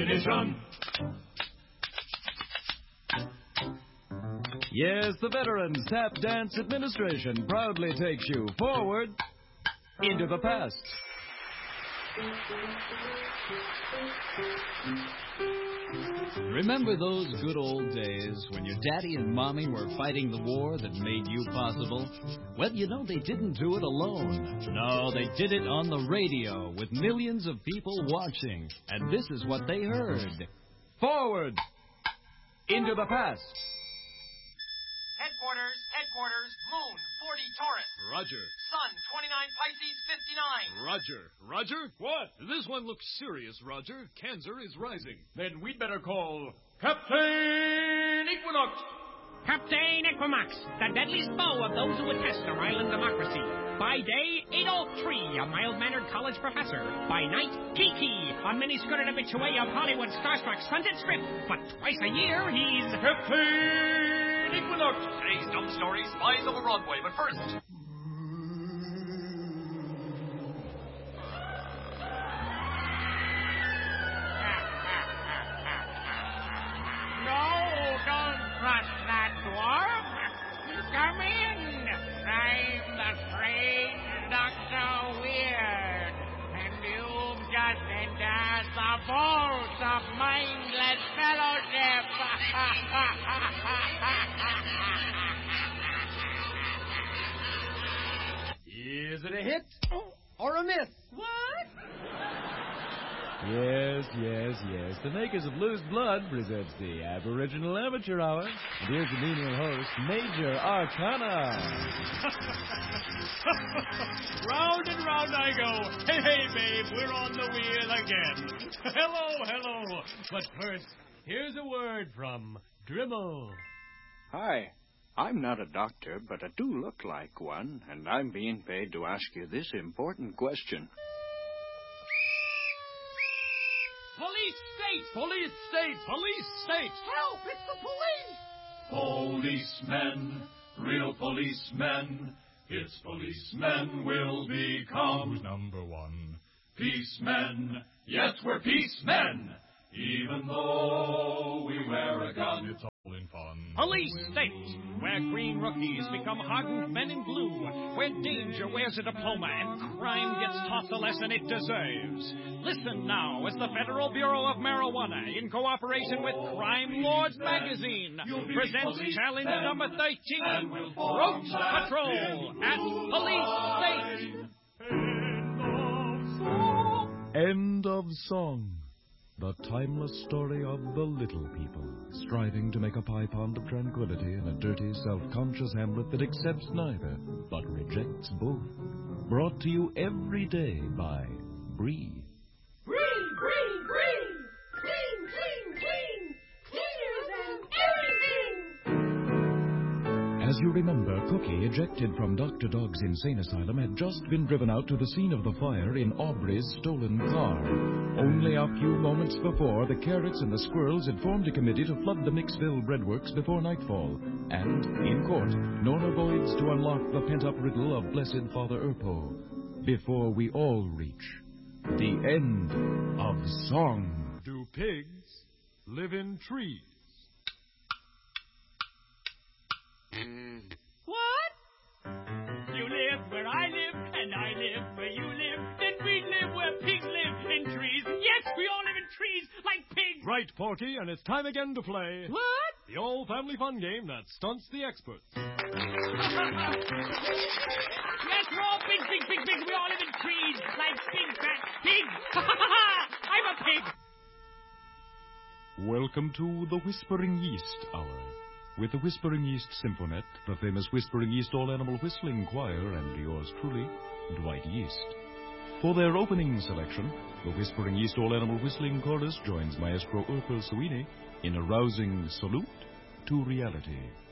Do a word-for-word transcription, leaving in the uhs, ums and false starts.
Finish run. Yes, the Veterans Tap Dance Administration proudly takes you forward into the past. Remember those good old days when your daddy and mommy were fighting the war that made you possible? Well, you know, they didn't do it alone. No, they did it on the radio with millions of people watching. And this is what they heard. Forward into the past. Headquarters, headquarters, Moon, forty Taurus. Roger. Sun, twenty-nine Pisces, fifty-nine. Roger. Roger? What? This one looks serious, Roger. Cancer is rising. Then we'd better call Captain Equinox. Captain Equinox, the deadliest foe of those who would test our island democracy. By day, eight oh three, a mild-mannered college professor. By night, Kiki, a mini-skirted habitué of Hollywood's starstruck stunted strip. But twice a year, he's... Captain Equinox. Today's dumb story, Spies over Broadway, but first... No, don't trust that dwarf. Come in. I'm the strange Doctor Weird, and you've just entered the vault of mindless fellowship. Is it a hit or a miss? What? Yes, yes, yes. The makers of Loose Blood presents the Aboriginal Amateur Hour. And here's the menial host, Major Arcana. Round and round I go. Hey, hey, babe, we're on the wheel again. Hello, hello. But first, here's a word from Dremel. Hi. I'm not a doctor, but I do look like one, and I'm being paid to ask you this important question. Police state! Police state! Police state! Help! It's the police! Policemen, real policemen, it's policemen will become. Who's number one? Peacemen, yes, we're peacemen, even though we wear a gun. It's all in fun. Police state, where green rookies become hardened men in blue, where danger wears a diploma and crime gets taught the lesson it deserves. Listen now as the Federal Bureau of Marijuana, in cooperation with Crime Lords Magazine, presents challenge number thirteen, Roach Patrol at Police State. End of song. The timeless story of the little people, striving to make a pie pond of tranquility in a dirty, self-conscious hamlet that accepts neither, but rejects both. Brought to you every day by Bree. Bree, Bree, Bree! Clean, clean, clean! Cleaner than everything! As you remember, Cookie, ejected from Doctor Dog's insane asylum, had just been driven out to the scene of the fire in Aubrey's stolen car. Only a few moments before, the Carrots and the Squirrels had formed a committee to flood the Mixville breadworks before nightfall. And, in court, Nona voids to unlock the pent-up riddle of Blessed Father Urpo, before we all reach the end of song. Do pigs live in trees? What? You live where I live, and I live where you live. Then we live where pigs live, in trees. Yes, we all live in trees, like pigs. Right, Porky, and it's time again to play... What? The old family fun game that stunts the experts. Yes, we're all big, big, big, big. We all live in trees, like big, fat pigs. I'm a pig. Welcome to the Whispering Yeast Hour. With the Whispering Yeast Symphonet, the famous Whispering Yeast All-Animal Whistling Choir, and yours truly, Dwight Yeast. For their opening selection, the Whispering Yeast All-Animal Whistling Chorus joins Maestro Urkel Suini in a rousing salute to reality.